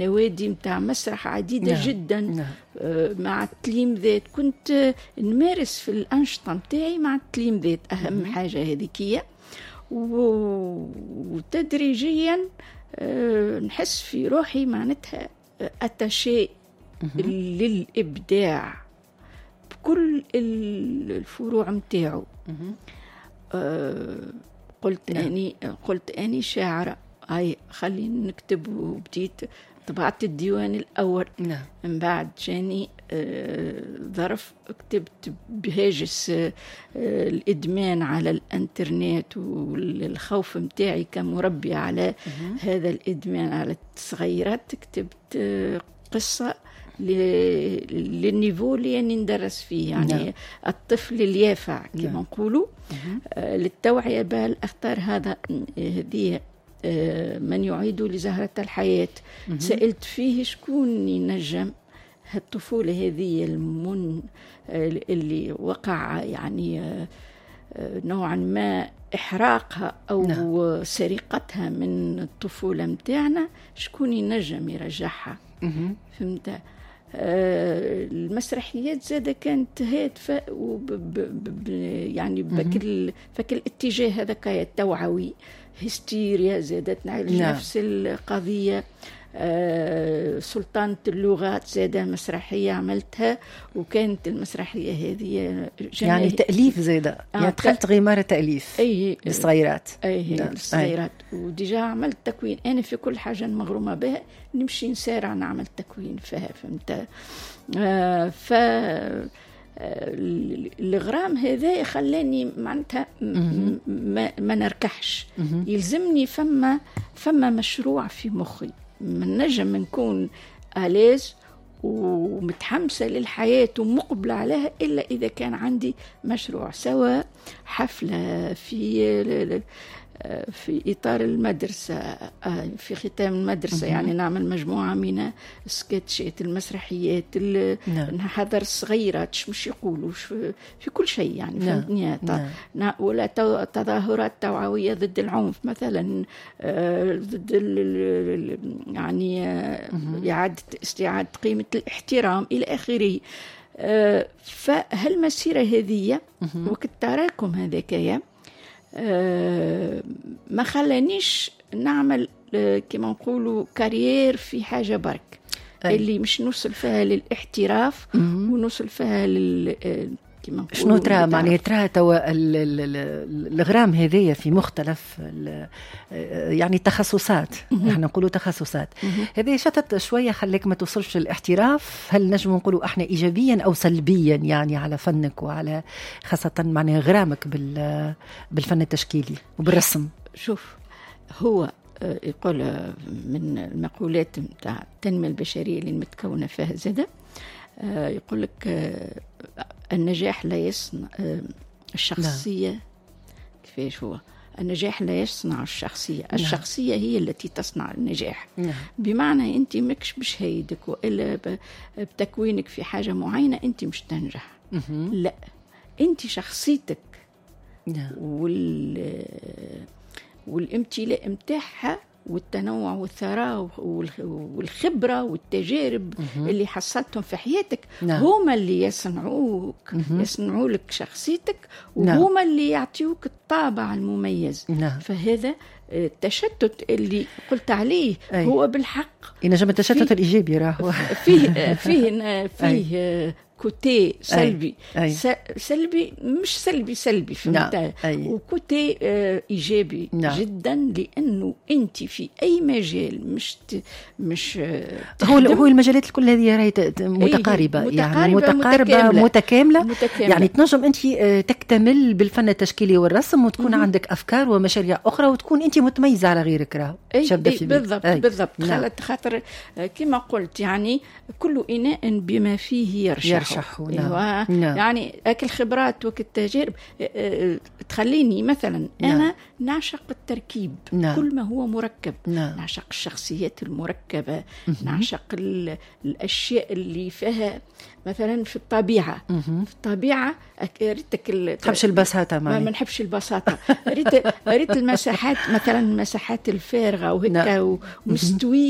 نوادي متاع مسرح عديدة جدا مع التلامذات. كنت نمارس في الأنشطة متاعي مع التلامذات، أهم حاجة هذيكية. وتدريجيا نحس في روحي معناتها أتاشي للإبداع بكل الفروع متاعه. قلت أني شاعرة، هاي خليني نكتب. وبديت طبعت الديوان الأول. من بعد جاني ظرف كتبت بهاجس الإدمان على الإنترنت والخوف متاعي كمربية على هذا الإدمان على الصغيرات. كتبت قصة للنيفو اللي ندرس فيه، يعني الطفل اليافع كما نقولوا. للتوعية بالأخطار هذه من يعيد لزهرة الحياة. سألت فيه شكون ينجم هالطفولة هذه اللي وقع يعني نوعا ما إحراقها أو سرقتها من الطفولة متاعنا، شكون ينجم يرجعها. فهمت؟ المسرحيات زادة كانت هادفة يعني فك الاتجاه هذاك التوعوي. هستيريا زادت نعالج نفس القضية. سلطانة اللغات زادة مسرحية عملتها، وكانت المسرحية هذه يعني تأليف زادة. يعني دخلت غمارة تأليف للصغيرات. للصغيرات. وديجا عملت تكوين. أنا في كل حاجة مغرومة بها نمشي نسارع نعمل تكوين فيها. فهمت؟ الغرام هذا خلاني معناتها ما نركحش. يلزمني فما مشروع في مخي. من نجم نكون آليز ومتحمسة للحياة ومقبلة عليها إلا إذا كان عندي مشروع، سواء حفلة في إطار المدرسة، في ختام المدرسة يعني نعمل مجموعة من سكتشات المسرحيات، نحضر الصغيرات مش يقولوا في كل شيء يعني. فهمتني؟ ولا تظاهرات توعوية ضد العنف مثلا، ضد يعني استعادة قيمة الاحترام إلى آخره. فهالمسيرة هذه وقت تراكم هذاك ما خلانيش نعمل كما نقولوا كارير في حاجة برك اللي مش نوصل فيها للاحتراف ونوصل فيها كما نقولوا. شنو ترى معناها ترى توا الغرام هذية في مختلف يعني تخصصات. احنا نقولوا تخصصات. هذه شتت شوية خليك ما توصلش للاحتراف. هل نجم نقولوا احنا ايجابيا او سلبيا يعني على فنك وعلى خاصة معناها غرامك بالفن التشكيلي وبالرسم؟ شوف، هو يقول من المقولات متاع التنمية البشرية اللي متكونة فيها زادة، يقول لك النجاح لا يصنع الشخصية. كيفاش هو؟ النجاح لا يصنع الشخصية. الشخصية هي التي تصنع النجاح. بمعنى أنت مكش باش هيدك وإلا بتكوينك في حاجة معينة أنت مش تنجح. لا، أنت شخصيتك والامتلاء متاعها والتنوع والثراء والخبرة والتجارب اللي حصلتهم في حياتك هما اللي يصنعوا لك شخصيتك، وهما اللي يعطيوك الطابع المميز. فهذا التشتت اللي قلت عليه هو بالحق ينجم التشتت الإيجابي راهو فيه كوتي سلبي. سلبي مش سلبي فهمت؟ وكوتي إيجابي جدا، لأنه أنت في أي مجال مش هو المجالات الكل هذه راهي متقاربة يعني متكاملة. يعني تنجم أنت تكتمل بالفن التشكيلي والرسم وتكون عندك أفكار ومشاريع أخرى وتكون أنت متميزة على غيرك راهو. بالضبط. خاطر كما قلت يعني كل إناء بما فيه يرشح. يعني أكل خبرات والتجارب تخليني مثلا أنا نعشق التركيب. كل ما هو مركب. نعشق الشخصيات المركبة. نعشق الأشياء اللي فيها مثلا في الطبيعة. في الطبيعة ريتك تحبش البساطة. ما نحبش البساطة. ريت المساحات مثلا المساحات الفارغة وهيك ومستوية